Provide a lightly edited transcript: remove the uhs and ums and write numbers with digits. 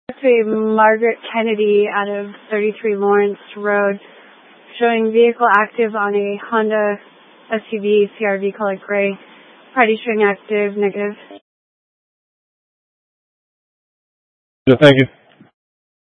Actually, Margaret Kennedy out of 33 Lawrence Road, showing vehicle active on a Honda SUV CRV color gray. Party string active, negative. Thank you.